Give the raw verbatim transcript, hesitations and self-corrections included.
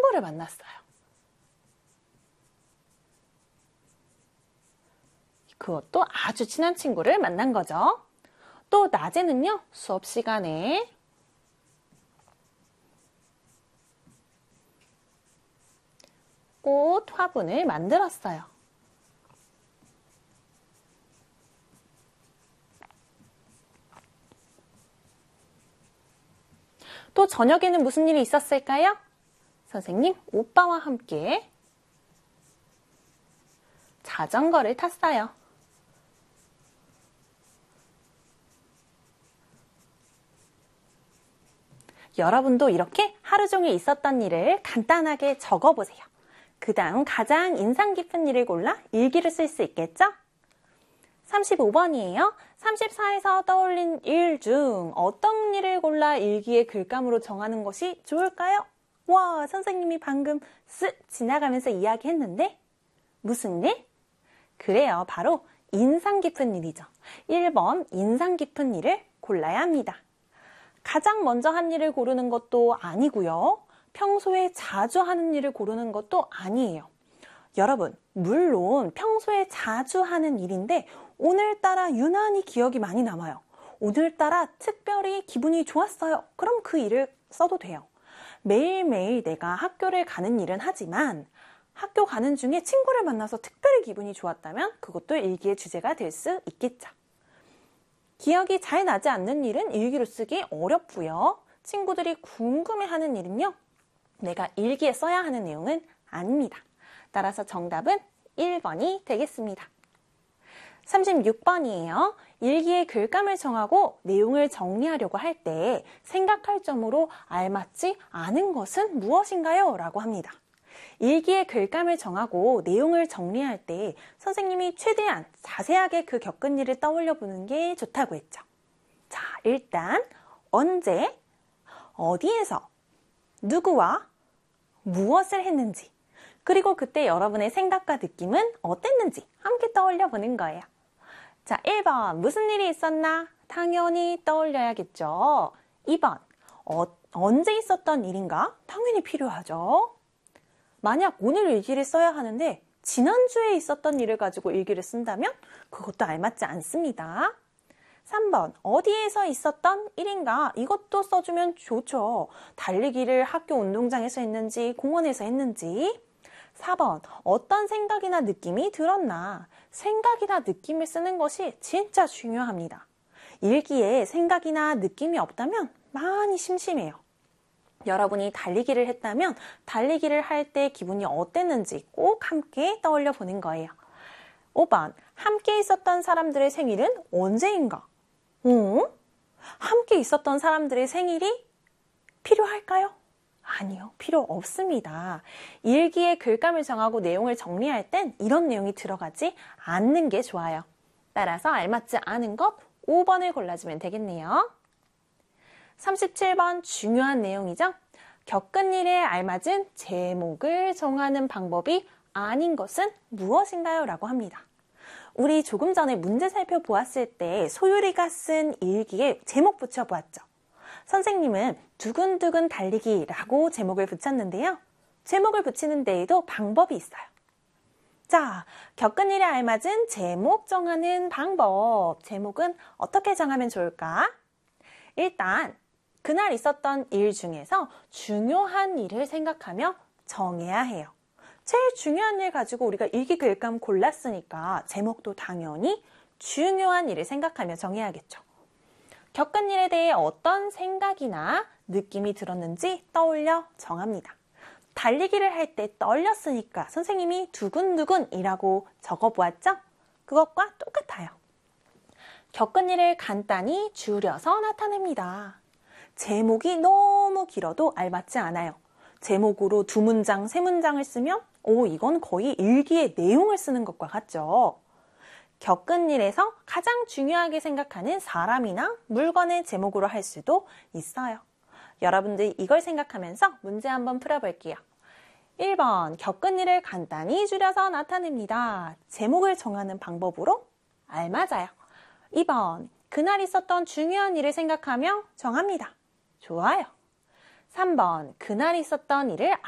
친구를 만났어요. 그것도 아주 친한 친구를 만난 거죠. 또 낮에는요, 수업 시간에 꽃 화분을 만들었어요. 또 저녁에는 무슨 일이 있었을까요? 선생님, 오빠와 함께 자전거를 탔어요. 여러분도 이렇게 하루 종일 있었던 일을 간단하게 적어보세요. 그 다음 가장 인상 깊은 일을 골라 일기를 쓸 수 있겠죠? 삼십오 번이에요. 삼십사에서 떠올린 일 중 어떤 일을 골라 일기의 글감으로 정하는 것이 좋을까요? 와, 선생님이 방금 쓱 지나가면서 이야기했는데 무슨 일? 그래요, 바로 인상 깊은 일이죠. 일 번 인상 깊은 일을 골라야 합니다. 가장 먼저 한 일을 고르는 것도 아니고요. 평소에 자주 하는 일을 고르는 것도 아니에요. 여러분, 물론 평소에 자주 하는 일인데 오늘따라 유난히 기억이 많이 남아요. 오늘따라 특별히 기분이 좋았어요. 그럼 그 일을 써도 돼요. 매일매일 내가 학교를 가는 일은 하지만 학교 가는 중에 친구를 만나서 특별히 기분이 좋았다면 그것도 일기의 주제가 될 수 있겠죠. 기억이 잘 나지 않는 일은 일기로 쓰기 어렵고요. 친구들이 궁금해하는 일은요, 내가 일기에 써야 하는 내용은 아닙니다. 따라서 정답은 일 번이 되겠습니다. 삼십육 번이에요. 일기의 글감을 정하고 내용을 정리하려고 할 때 생각할 점으로 알맞지 않은 것은 무엇인가요? 라고 합니다. 일기의 글감을 정하고 내용을 정리할 때 선생님이 최대한 자세하게 그 겪은 일을 떠올려 보는 게 좋다고 했죠. 자, 일단 언제, 어디에서, 누구와 무엇을 했는지, 그리고 그때 여러분의 생각과 느낌은 어땠는지 함께 떠올려 보는 거예요. 자, 일 번 무슨 일이 있었나? 당연히 떠올려야겠죠. 이 번 어, 언제 있었던 일인가? 당연히 필요하죠. 만약 오늘 일기를 써야 하는데 지난주에 있었던 일을 가지고 일기를 쓴다면 그것도 알맞지 않습니다. 삼 번 어디에서 있었던 일인가? 이것도 써주면 좋죠. 달리기를 학교 운동장에서 했는지 공원에서 했는지. 사 번 어떤 생각이나 느낌이 들었나? 생각이나 느낌을 쓰는 것이 진짜 중요합니다. 일기에 생각이나 느낌이 없다면 많이 심심해요. 여러분이 달리기를 했다면 달리기를 할 때 기분이 어땠는지 꼭 함께 떠올려 보는 거예요. 오 번 함께 있었던 사람들의 생일은 언제인가? 어? 함께 있었던 사람들의 생일이 필요할까요? 아니요, 필요 없습니다. 일기에 글감을 정하고 내용을 정리할 땐 이런 내용이 들어가지 않는 게 좋아요. 따라서 알맞지 않은 것 오 번을 골라주면 되겠네요. 삼십칠 번 중요한 내용이죠. 겪은 일에 알맞은 제목을 정하는 방법이 아닌 것은 무엇인가요? 라고 합니다. 우리 조금 전에 문제 살펴보았을 때 소율이가 쓴 일기에 제목 붙여보았죠. 선생님은 두근두근 달리기라고 제목을 붙였는데요. 제목을 붙이는 데에도 방법이 있어요. 자, 겪은 일에 알맞은 제목 정하는 방법. 제목은 어떻게 정하면 좋을까? 일단 그날 있었던 일 중에서 중요한 일을 생각하며 정해야 해요. 제일 중요한 일 가지고 우리가 일기 글감 골랐으니까 제목도 당연히 중요한 일을 생각하며 정해야겠죠. 겪은 일에 대해 어떤 생각이나 느낌이 들었는지 떠올려 정합니다. 달리기를 할 때 떨렸으니까 선생님이 두근두근이라고 적어보았죠? 그것과 똑같아요. 겪은 일을 간단히 줄여서 나타냅니다. 제목이 너무 길어도 알맞지 않아요. 제목으로 두 문장, 세 문장을 쓰면 오, 이건 거의 일기의 내용을 쓰는 것과 같죠. 겪은 일에서 가장 중요하게 생각하는 사람이나 물건의 제목으로 할 수도 있어요. 여러분들 이걸 생각하면서 문제 한번 풀어볼게요. 일 번 겪은 일을 간단히 줄여서 나타냅니다. 제목을 정하는 방법으로 알맞아요. 이 번 그날 있었던 중요한 일을 생각하며 정합니다. 좋아요. 삼 번 그날 있었던 일을